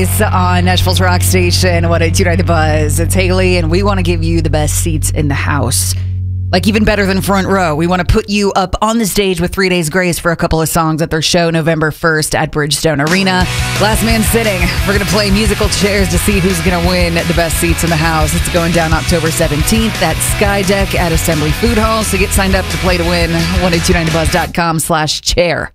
It's on Nashville's Rock Station, 102.9 The Buzz. It's Haley, and we want to give you the best seats in the house. Like even better than front row. We want to put you up on the stage with 3 Days Grace for a couple of songs at their show November 1st at Bridgestone Arena. Last Man Sitting. We're going to play musical chairs to see who's going to win the best seats in the house. It's going down October 17th at Sky Deck at Assembly Food Hall. So get signed up to play to win. 1029thebuzz.com/chair.